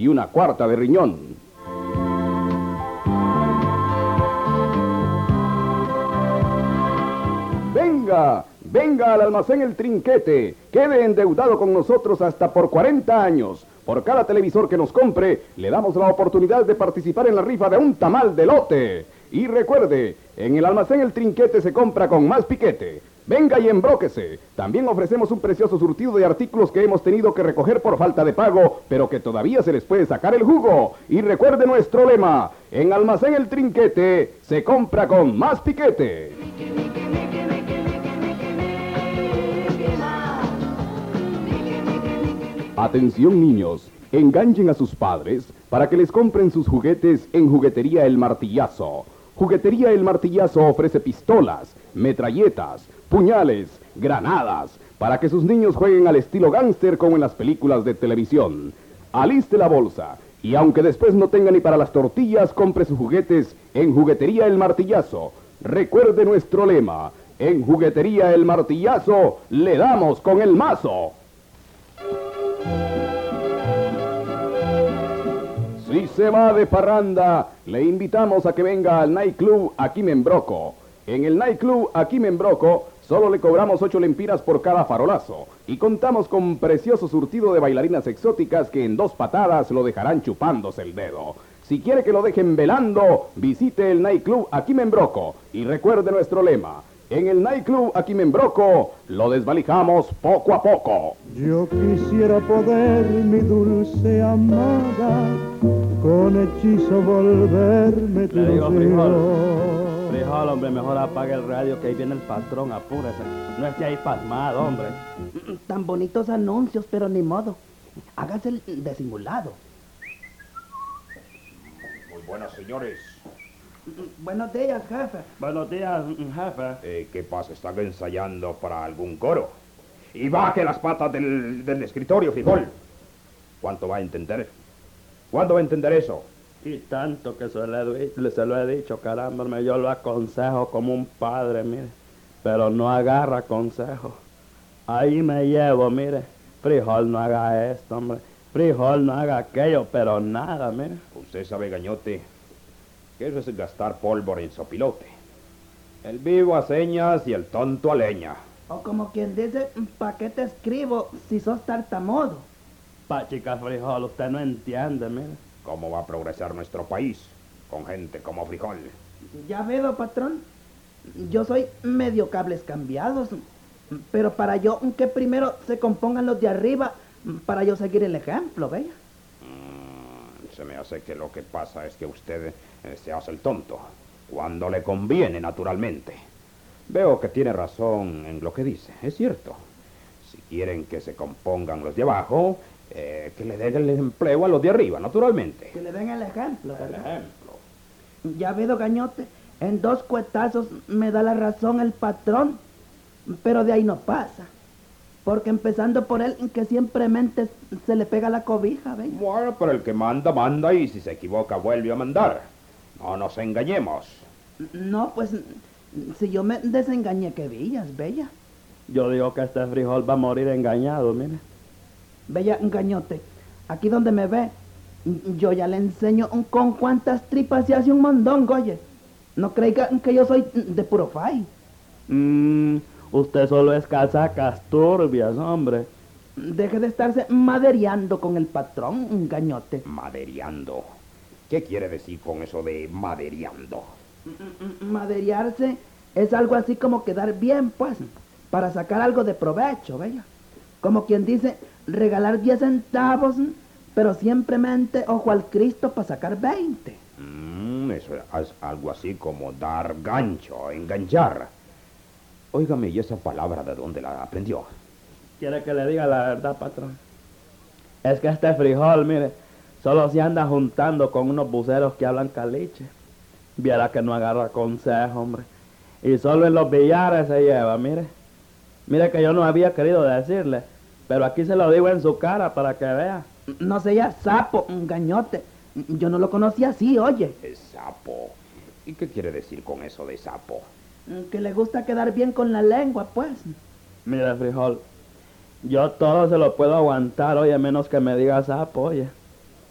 y una cuarta de riñón. Venga, venga al almacén El Trinquete, quede endeudado con nosotros hasta por 40 años. Por cada televisor que nos compre, le damos la oportunidad de participar en la rifa de un tamal de lote. Y recuerde, en el almacén El Trinquete se compra con más piquete. Venga y embróquese. También ofrecemos un precioso surtido de artículos que hemos tenido que recoger por falta de pago, pero que todavía se les puede sacar el jugo. Y recuerde nuestro lema, en almacén El Trinquete se compra con más piquete. Atención niños, enganchen a sus padres para que les compren sus juguetes en Juguetería El Martillazo. Juguetería El Martillazo ofrece pistolas, metralletas, puñales, granadas, para que sus niños jueguen al estilo gángster como en las películas de televisión. Aliste la bolsa y aunque después no tenga ni para las tortillas, compre sus juguetes en Juguetería El Martillazo. Recuerde nuestro lema, en Juguetería El Martillazo le damos con el mazo. Si se va de parranda, le invitamos a que venga al Nightclub Aquí Me Embroco. En el Nightclub Aquí Me Embroco solo le cobramos 8 lempiras por cada farolazo y contamos con precioso surtido de bailarinas exóticas que en 2 patadas lo dejarán chupándose el dedo. Si quiere que lo dejen velando, visite el Nightclub Aquí Me Embroco y recuerde nuestro lema. En el Nightclub Aquí Me Embroco lo desvalijamos poco a poco. Yo quisiera poder, mi dulce amada, con hechizo volverme tu Le digo, Frijol, Frijol, hombre, mejor apague el radio que ahí viene el patrón, apúrese. No esté ahí pasmado, hombre. Tan bonitos anuncios, pero ni modo. Hágase el disimulado. Muy buenas, señores. Buenos días, jefe. Buenos días, jefe. ¿Qué pasa? ¿Están ensayando para algún coro? Y baje las patas del escritorio, Frijol. ¿Cuánto va a entender? ¿Cuándo va a entender eso? Y tanto que se lo he dicho, caramba, hombre, yo lo aconsejo como un padre, mire. Pero no agarra consejo. Ahí me llevo, mire. Frijol, no haga esto, hombre. Frijol, no haga aquello, pero nada, mire. Usted sabe, Gañote, que eso es gastar pólvora en sopilote. El vivo a señas y el tonto a leña. O como quien dice, ¿pa' qué te escribo si sos tartamudo? Chica Frijol, usted no entiende, mire. ¿Cómo va a progresar nuestro país con gente como Frijol? Ya veo, patrón. Yo soy medio cables cambiados. Pero para yo, que primero se compongan los de arriba, para yo seguir el ejemplo, ¿veis? Se me hace que lo que pasa es que usted se hace el tonto. Cuando le conviene, naturalmente. Veo que tiene razón en lo que dice, es cierto. Si quieren que se compongan los de abajo, que le den el empleo a los de arriba, naturalmente. Que le den el ejemplo, El ¿verdad? ejemplo. Ya veo, Gañote, en 2 cuetazos me da la razón el patrón, pero de ahí no pasa. Porque empezando por él, que simplemente se le pega la cobija, ¿veis? Bueno, pero el que manda, manda, y si se equivoca, vuelve a mandar. No nos engañemos. No, pues, si yo me desengañé, que villas, bella. Yo digo que este Frijol va a morir engañado, mire. Bella, Gañote, aquí donde me ve, yo ya le enseño con cuántas tripas se hace un mondongo, oye. No creiga que yo soy de puro fay. Usted solo es casacas turbias, hombre. Deje de estarse madereando con el patrón, Gañote. Madereando. ¿Qué quiere decir con eso de madereando? Maderearse es algo así como quedar bien, pues, para sacar algo de provecho, bella. Como quien dice, regalar 10 centavos, pero simplemente ojo al Cristo para sacar 20. Eso es algo así como dar gancho, enganchar. Óigame, ¿y esa palabra de dónde la aprendió? ¿Quiere que le diga la verdad, patrón? Es que este Frijol, mire, solo se anda juntando con unos buceros que hablan caliche. Viera que no agarra consejo, hombre. Y solo en los billares se lleva, mire. Mire que yo no había querido decirle, pero aquí se lo digo en su cara para que vea. No sea sapo, Gañote. Yo no lo conocía así, oye. Es sapo. ¿Y qué quiere decir con eso de sapo? Que le gusta quedar bien con la lengua, pues. Mire, Frijol, yo todo se lo puedo aguantar, oye, menos que me diga sapo, oye.